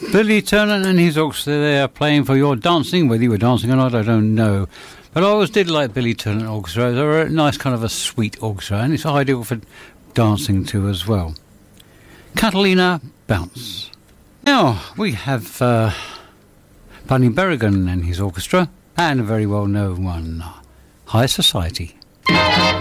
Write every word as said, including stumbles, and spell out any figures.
Billy Turner and his orchestra, they are playing for your dancing. Whether you were dancing or not, I don't know. But I always did like Billy Turner Orchestra. They're a nice kind of a sweet orchestra, and it's ideal for dancing to as well. Catalina Bounce. Now, we have uh, Bunny Berrigan and his orchestra, and a very well-known one, High Society.